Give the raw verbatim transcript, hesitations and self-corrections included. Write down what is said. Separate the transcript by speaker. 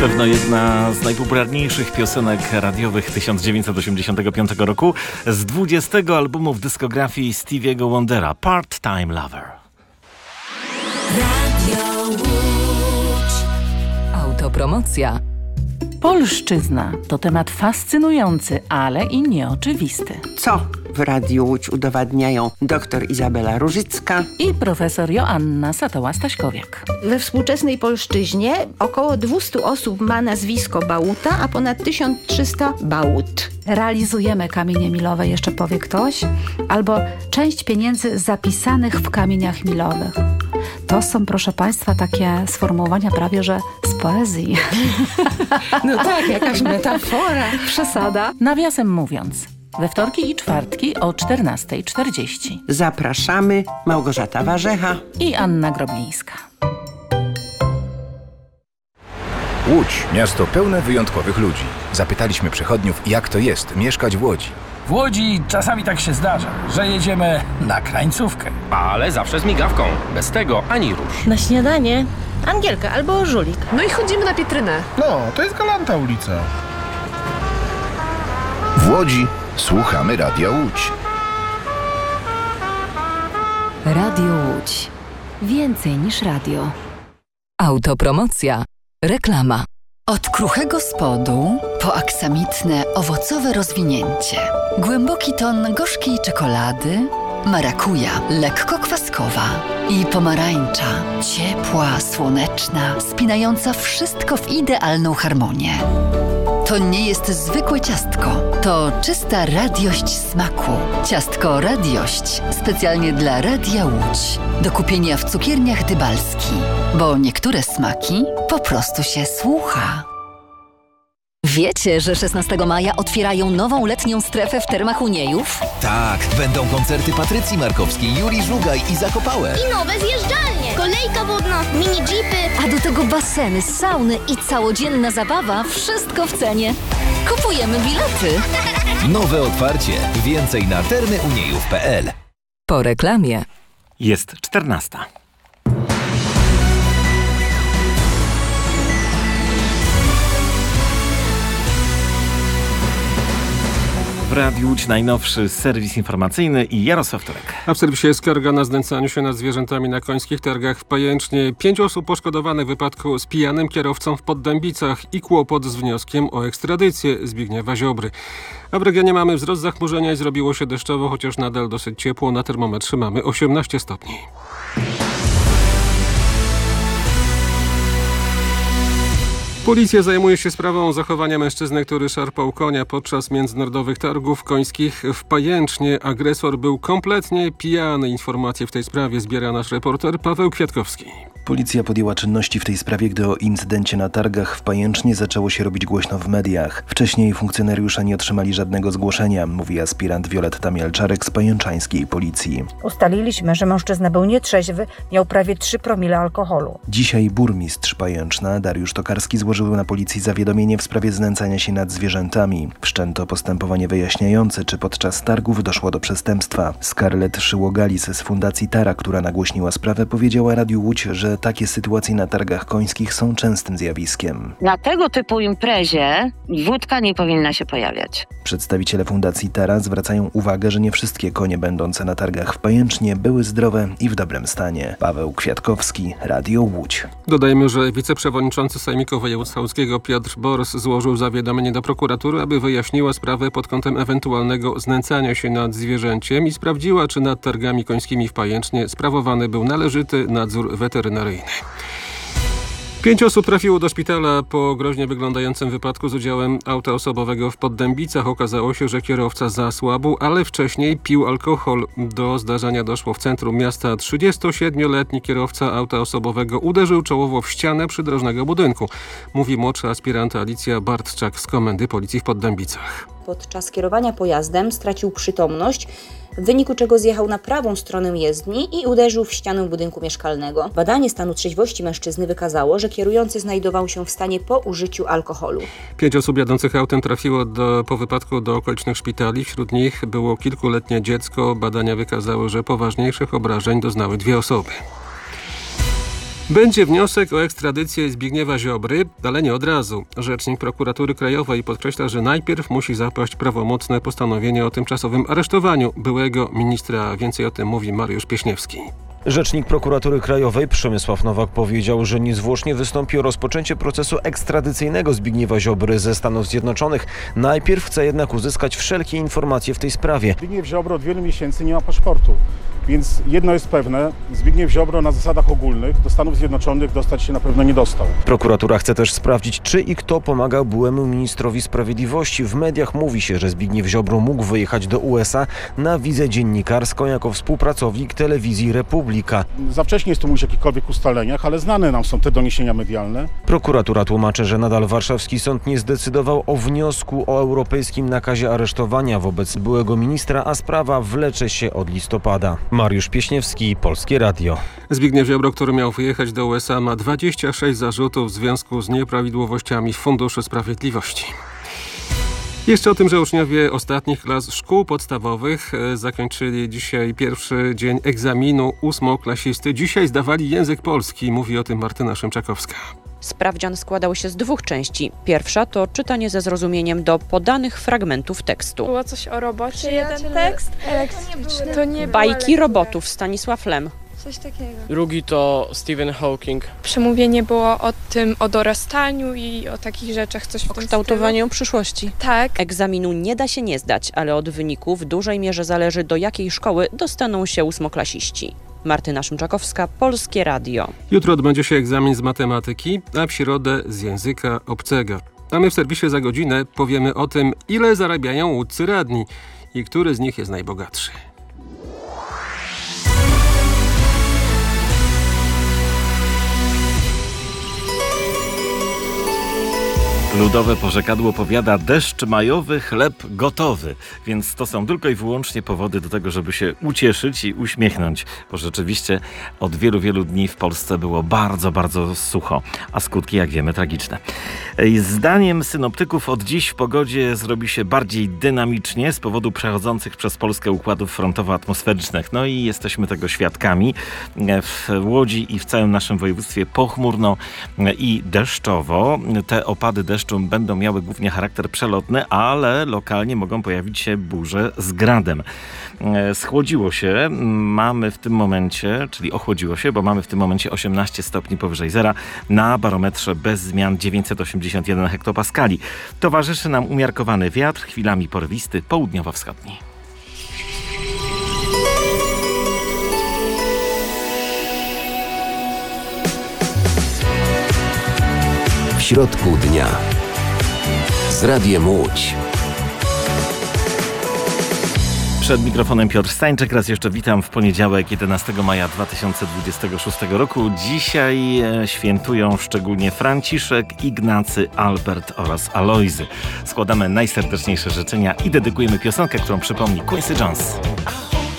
Speaker 1: pewno jedna z najpopularniejszych piosenek radiowych tysiąc dziewięćset osiemdziesiątego piątego roku z dwudziestego albumu w dyskografii Stevie'ego Wondera, Part-Time Lover.
Speaker 2: Radio Łódź. Autopromocja.
Speaker 3: Polszczyzna to temat fascynujący, ale i nieoczywisty.
Speaker 4: Co w Radiu Łódź udowadniają dr Izabela Różycka
Speaker 3: i profesor Joanna Satoła-Staśkowiak.
Speaker 5: We współczesnej polszczyźnie około dwieście osób ma nazwisko Bałuta, a ponad tysiąc trzysta Bałut.
Speaker 6: Realizujemy kamienie milowe, jeszcze powie ktoś, albo część pieniędzy zapisanych w kamieniach milowych. To są, proszę Państwa, takie sformułowania prawie, że z poezji.
Speaker 5: No tak, jakaś metafora.
Speaker 6: Przesada.
Speaker 3: Nawiasem mówiąc, we wtorki i czwartki o czternasta czterdzieści.
Speaker 4: Zapraszamy Małgorzata Warzecha
Speaker 3: i Anna Groblińska.
Speaker 7: Łódź, miasto pełne wyjątkowych ludzi. Zapytaliśmy przechodniów, jak to jest mieszkać w Łodzi.
Speaker 8: W Łodzi czasami tak się zdarza, że jedziemy na krańcówkę.
Speaker 9: Ale zawsze z migawką. Bez tego ani rusz.
Speaker 5: Na śniadanie Angielka albo Żulik.
Speaker 10: No i chodzimy na Pietrynę.
Speaker 11: No, to jest Galanta ulica.
Speaker 7: W Łodzi słuchamy Radia Łódź.
Speaker 2: Radio Łódź. Więcej niż radio. Autopromocja. Reklama. Od kruchego spodu po aksamitne, owocowe rozwinięcie. Głęboki ton gorzkiej czekolady, marakuja, lekko kwaskowa i pomarańcza, ciepła, słoneczna, spinająca wszystko w idealną harmonię. To nie jest zwykłe ciastko, to czysta radiość smaku. Ciastko Radiość, specjalnie dla Radia Łódź. Do kupienia w cukierniach Dybalski, bo niektóre smaki po prostu się słucha. Wiecie, że szesnastego maja otwierają nową letnią strefę w Termach Uniejów?
Speaker 12: Tak, będą koncerty Patrycji Markowskiej, Julii Żugaj i Zakopałe.
Speaker 13: I nowe zjeżdżalnie, kolejka wodna, mini jeepy.
Speaker 2: A do tego baseny, sauny i całodzienna zabawa, wszystko w cenie. Kupujemy bilety.
Speaker 12: Nowe otwarcie. Więcej na termy uniejów kropka p l.
Speaker 2: Po reklamie.
Speaker 1: Jest czternasta. W Radiu Łódź najnowszy serwis informacyjny i Jarosław Turek.
Speaker 14: A w serwisie jest skarga na znęcaniu się nad zwierzętami na końskich targach w Pajęcznie. Pięć osób poszkodowanych w wypadku z pijanym kierowcą w Poddębicach i kłopot z wnioskiem o ekstradycję Zbigniewa Ziobry. A w regionie mamy wzrost zachmurzenia i zrobiło się deszczowo, chociaż nadal dosyć ciepło. Na termometrze mamy osiemnaście stopni. Policja zajmuje się sprawą zachowania mężczyzny, który szarpał konia podczas międzynarodowych targów końskich w Pajęcznie. Agresor był kompletnie pijany. Informacje w tej sprawie zbiera nasz reporter Paweł Kwiatkowski.
Speaker 15: Policja podjęła czynności w tej sprawie, gdy o incydencie na targach w Pajęcznie zaczęło się robić głośno w mediach. Wcześniej funkcjonariusze nie otrzymali żadnego zgłoszenia, mówi aspirant Wioletta Mielczarek z pajęczańskiej policji.
Speaker 16: Ustaliliśmy, że mężczyzna był nietrzeźwy, miał prawie trzy promile alkoholu.
Speaker 15: Dzisiaj burmistrz Pajęczna Dariusz Tokarski złożył na policji zawiadomienie w sprawie znęcania się nad zwierzętami. Wszczęto postępowanie wyjaśniające, czy podczas targów doszło do przestępstwa. Scarlett Szyłogalis z Fundacji Tara, która nagłośniła sprawę, powiedziała Radiu Łódź, że takie sytuacje na targach końskich są częstym zjawiskiem.
Speaker 17: Na tego typu imprezie wódka nie powinna się pojawiać.
Speaker 15: Przedstawiciele Fundacji Tara zwracają uwagę, że nie wszystkie konie będące na targach w Pajęcznie były zdrowe i w dobrym stanie. Paweł Kwiatkowski, Radio Łódź.
Speaker 14: Dodajmy, że wiceprzewodniczący Sejmiku Województwa Łódzkiego Piotr Bors złożył zawiadomienie do prokuratury, aby wyjaśniła sprawę pod kątem ewentualnego znęcania się nad zwierzęciem i sprawdziła, czy nad targami końskimi w Pajęcznie sprawowany był należyty nadzór weterynaryjny. Pięć osób trafiło do szpitala po groźnie wyglądającym wypadku z udziałem auta osobowego w Poddębicach. Okazało się, że kierowca zasłabł, ale wcześniej pił alkohol. Do zdarzenia doszło w centrum miasta. trzydziestosiedmioletni kierowca auta osobowego uderzył czołowo w ścianę przydrożnego budynku, mówi młodsza aspiranta Alicja Bartczak z Komendy Policji w Poddębicach.
Speaker 18: Podczas kierowania pojazdem stracił przytomność, w wyniku czego zjechał na prawą stronę jezdni i uderzył w ścianę budynku mieszkalnego. Badanie stanu trzeźwości mężczyzny wykazało, że kierujący znajdował się w stanie po użyciu alkoholu.
Speaker 14: Pięć osób jadących autem trafiło do, po wypadku do okolicznych szpitali. Wśród nich było kilkuletnie dziecko. Badania wykazały, że poważniejszych obrażeń doznały dwie osoby. Będzie wniosek o ekstradycję Zbigniewa Ziobry, ale nie od razu. Rzecznik Prokuratury Krajowej podkreśla, że najpierw musi zapaść prawomocne postanowienie o tymczasowym aresztowaniu byłego ministra. Więcej o tym mówi Mariusz Pieśniewski.
Speaker 10: Rzecznik Prokuratury Krajowej Przemysław Nowak powiedział, że niezwłocznie wystąpi o rozpoczęcie procesu ekstradycyjnego Zbigniewa Ziobry ze Stanów Zjednoczonych. Najpierw chce jednak uzyskać wszelkie informacje w tej sprawie.
Speaker 11: Zbigniew Ziobro od wielu miesięcy nie ma paszportu, więc jedno jest pewne, Zbigniew Ziobro na zasadach ogólnych do Stanów Zjednoczonych dostać się na pewno nie dostał.
Speaker 10: Prokuratura chce też sprawdzić, czy i kto pomagał byłemu ministrowi sprawiedliwości. W mediach mówi się, że Zbigniew Ziobro mógł wyjechać do U S A na wizę dziennikarską jako współpracownik telewizji Republika.
Speaker 11: Za wcześnie jest to mówić o jakichkolwiek ustaleniach, ale znane nam są te doniesienia medialne.
Speaker 10: Prokuratura tłumaczy, że nadal warszawski sąd nie zdecydował o wniosku o europejskim nakazie aresztowania wobec byłego ministra, a sprawa wlecze się od listopada. Mariusz Pieśniewski, Polskie Radio.
Speaker 14: Zbigniew Ziobro, który miał wyjechać do U S A, ma dwadzieścia sześć zarzutów w związku z nieprawidłowościami w Funduszu Sprawiedliwości. Jeszcze o tym, że uczniowie ostatnich klas szkół podstawowych zakończyli dzisiaj pierwszy dzień egzaminu ósmoklasisty. Dzisiaj zdawali język polski. Mówi o tym Martyna Szymczakowska.
Speaker 19: Sprawdzian składał się z dwóch części. Pierwsza to czytanie ze zrozumieniem do podanych fragmentów tekstu.
Speaker 20: Było coś o robocie, jeden tekst elektryczny. To nie
Speaker 19: Bajki robotów Stanisław Lem.
Speaker 20: Coś takiego.
Speaker 21: Drugi to Stephen Hawking.
Speaker 20: Przemówienie było o tym, o dorastaniu i o takich rzeczach, coś w
Speaker 19: o
Speaker 20: tym
Speaker 19: kształtowaniu
Speaker 20: stylu.
Speaker 19: przyszłości.
Speaker 20: Tak.
Speaker 19: Egzaminu nie da się nie zdać, ale od wyniku w dużej mierze zależy, do jakiej szkoły dostaną się ósmoklasiści. Martyna Szymczakowska, Polskie Radio.
Speaker 14: Jutro odbędzie się egzamin z matematyki, a w środę z języka obcego. A my w serwisie za godzinę powiemy o tym, ile zarabiają łódzcy radni i który z nich jest najbogatszy.
Speaker 1: Ludowe porzekadło powiada: deszcz majowy, chleb gotowy. Więc to są tylko i wyłącznie powody do tego, żeby się ucieszyć i uśmiechnąć. Bo rzeczywiście od wielu, wielu dni w Polsce było bardzo, bardzo sucho. A skutki, jak wiemy, tragiczne. Zdaniem synoptyków od dziś w pogodzie zrobi się bardziej dynamicznie z powodu przechodzących przez Polskę układów frontowo-atmosferycznych. No i jesteśmy tego świadkami. W Łodzi i w całym naszym województwie pochmurno i deszczowo. Te opady deszczu będą miały głównie charakter przelotny, ale lokalnie mogą pojawić się burze z gradem. Schłodziło się, mamy w tym momencie, czyli ochłodziło się, bo mamy w tym momencie osiemnaście stopni powyżej zera, na barometrze bez zmian dziewięćset osiemdziesiąt jeden hektopaskali. Towarzyszy nam umiarkowany wiatr, chwilami porywisty, południowo-wschodni.
Speaker 12: W środku dnia z Radiem Łódź.
Speaker 1: Przed mikrofonem Piotr Stańczyk. Raz jeszcze witam w poniedziałek, jedenastego maja dwa tysiące dwudziestego szóstego roku. Dzisiaj świętują szczególnie Franciszek, Ignacy, Albert oraz Alojzy. Składamy najserdeczniejsze życzenia i dedykujemy piosenkę, którą przypomni Quincy Jones.